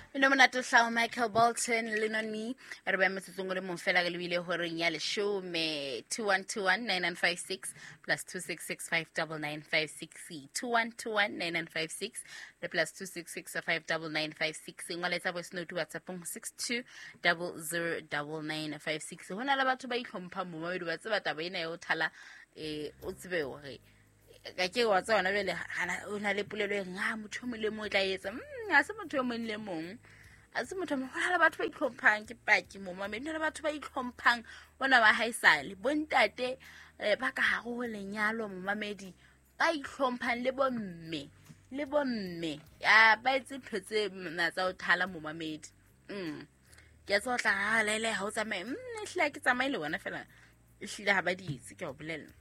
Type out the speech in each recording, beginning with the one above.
Nominato hlao Michael Bolton, lean on me. Re ba metsetsong le mong fela ke lebile ho reng ya leshome 21219956 plus 26659956 21219956 le plus 26659956 ngwaletsa voice note WhatsApp 62009956. Hona le batho ba itlhompha mo ba ba tseba taba ena yo thala o tsebe hore ka ke wa tsona bele o na le polelo e nga motho mo le mo tla etsa a se motho mo le mong a se motho mo hona le batho ba itlhomphang ke paki mo mama le batho ba itlhomphang bona ba haisale bontate ba ka haro lenyalo mo mamedi ba itlhomphang le bomme ya ba itse phetse na tsa o thala mo mamedi ke tsa tla halele ha o tsamaye hla ke tsamaye le wena fela hla ha ba ditse ke o bolela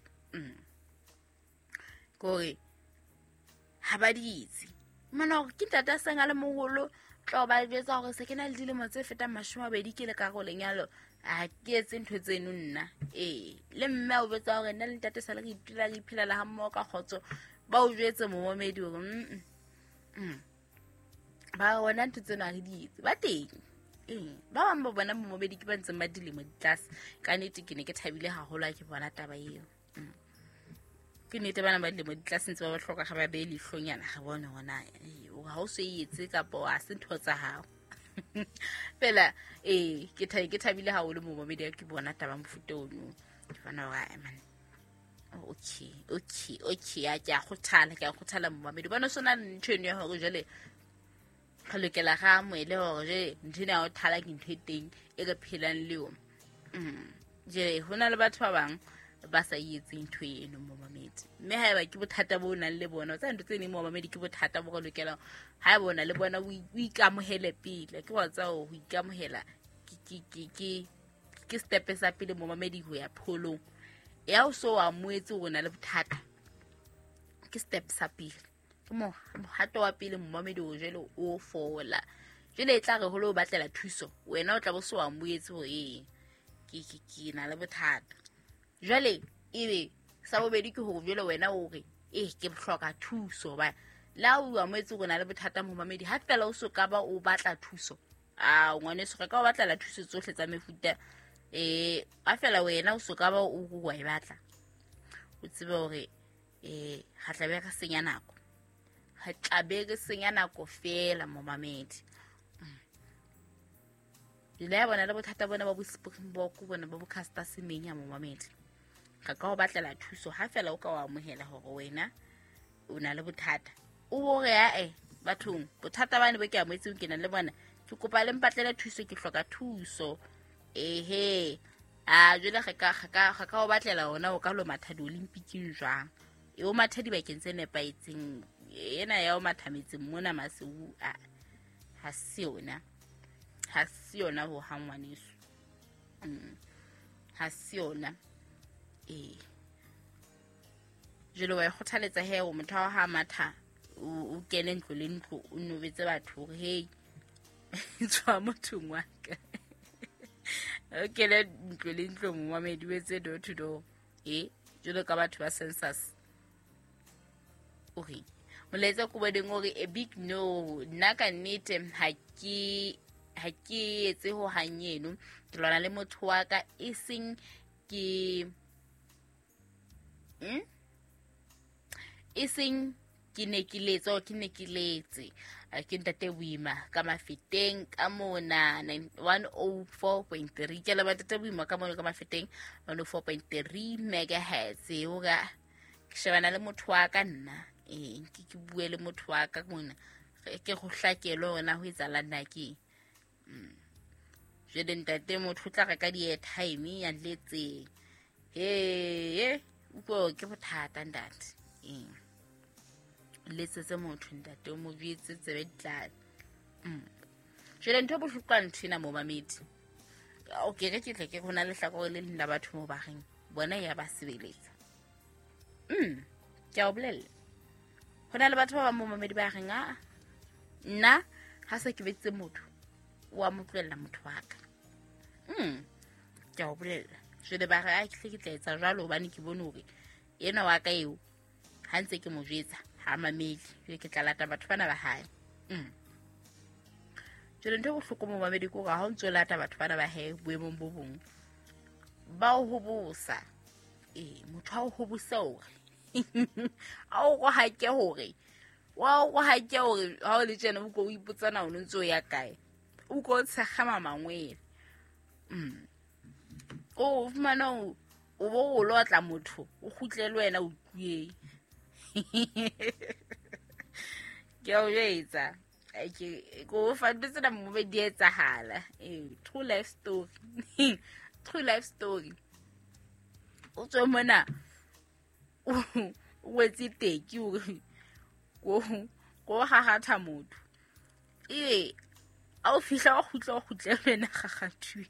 gore ha ba ditse mana ke tata senga le mogolo tlo ba jetsa gore se ke na le dilemo tse fetang 20 ke le ka go lenyalo a ke etse ntho tseno nna le mme o betsa gore nna le tata sa le re itila re phela la ha mo ka khotso ba o jetse mo momedi gore ba bona ntho tsena re ditse ba teng ba bang ba bona mo momedi ke ba ntse ba dilemo di class ka nete ke ne ke thabile haholo a ke bona taba eo ke nete bana ba dilemo di class ntse ba hloka ga ba be le hlonyana ga bona hona o ha o se etse kapo a se ntho tsa hao fela ke thabile haholo mo momedi ke bona taba mfuto ono ke bana wa man okay a ke a khothala mo momedi bona sona ntho eno ya hore jale ga lokela ga mo ile hore nthina o thala ke ntho teng e re phelang le yo je hona le batho ba bang ba sa yetse ntho eno mo mamedi mme ha eba ke bothata bo nang le bona tsa ntho tse ne mo mamedi ke bothata bo go lokela ha e bona le bona o ikamohele pele ke wa tsa o ikamohela ke step sa pele mo mamedi ho ya pholong ya o so wa moetse go na le bothata ke step sa pele ke mo hato wa pele mo mamedi o jele o fola jele e tla re ho lo batlela thuso wena o tla bo so wa moetse ho ke na le bothata jale ebe sa bobedi ke ho jele wena o re ke bohloka thuso ba la o wa moetse go na le bothata mo mamedi ha fela o so ka ba o batla thuso ngwane se ka o batla la thuso tsohle tsa mefuta a fela wena o so ka ba o go e batla o tsebe hore ga tlabe ka senya nako ha tlabe ke senya nako fela mo mamedi le bona le bothata bona ba bo Springbok bona ba bo Caster Semenya mo mamedi ga ka o batlela thuso ha fela o ka wa amohela hore wena o na le bothata o bore bathong bothata bane bo ke amoetse ke na le bona ke kopa le mpatlele thuso ke hloka thuso jole ga ka o batlela ona o ka lo mathadi Olympic-ing jwang o mathadi bakeng tse nepaetseng ena ya o mathametseng mona maseu ha se yona ho hangwaneso ha se yona jelo wa khothaletsa he o motho wa ha matha o kene ntlo le ntlo o nobetse batho hore hey tswa mothong wa ka okay le ntlo le ntlo mo mamedi wetse door to door jelo ka batho ba census okay moletse go ba ding hore a big no nna ka nnete ha ke etse ho hanyeno ke lwana le motho wa ka iseng ke ne ke letse ke ntate boima ka mafeteng ka mona 104.3 ke le batete boima ka mona ka mafeteng 104.3 megahertz o ga ke shebana le motho wa ka nna ke bue le motho wa ka mona ke go hlakelo ona ho etsala nna ke je ntate motho tla ka di airtime ya letse uko ke bothata ntate letse tse motho ntate o mo bitse tsebe ditla je ntho bohlokwa nthina mo mamedi okay ke tle ke gona le hlako le nna batho mo bageng bona ya ba sebeletsa ke a bolela hona le batho ba mo mamedi ba reng nna ha se ke betse motho wa motlwella motho wa ka ke a bolela je le ba ga ke tla etsa jalo bane ke bone hore ena wa ka eo ha ntse ke mo jetsa ha mamedi ke tla lata batho bana ba hae jole ntho bohloko momamedi ko ga ha o ntse lata batho bana ba he boemong bo bong ba o hobosa motho a o hobosa hore a o go hake hore wa o go hake hore ha o le tsena o go ipotsana o ntse o ya kae o go tshegama mangwele o fumana o bo o lotla motho o khutlele wena o tsuye ke o jetsa ke go fa tsena mo be di etsahala true life story true life story o tswe mona o wetsi teki go gagatha motho a o fihla wa khutla wena gagathu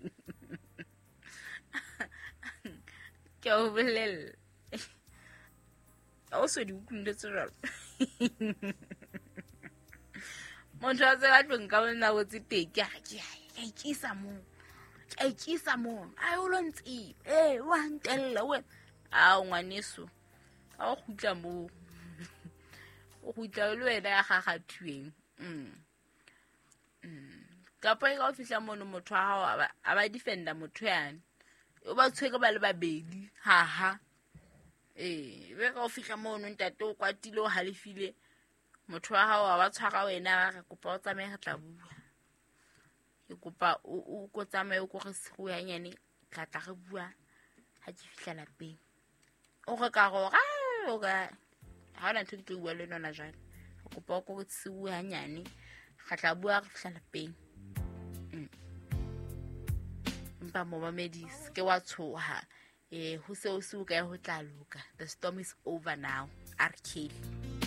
ke o bolel a o so di ukundetse jalo motho a tsela tlong ka bona o tse teki a ikisa mo a o lontsi wa ntella we a ngwaneso a o khutla mo o khutla le wena ya gagathueng ka pa ga o fihla mono motho a hao a ba defenda motho yana o ba tshweke ba le babedi be ga o fihla mono ntate o kwatile o halefile motho wa hao a ba tshwara wena ga kopa o tsamaye ga tla bua ke kopa o go tsamaye go re se go ya nyane tla re bua ha ke fihla lapeng o re ka go o ga ha ona ntho ke tlo bua le nona jana go kopa o go se bua nyane ga tla bua ga fihla lapeng mpa momamedi ke wa tshoha ho se o se o ka ho tla loka the storm is over now RK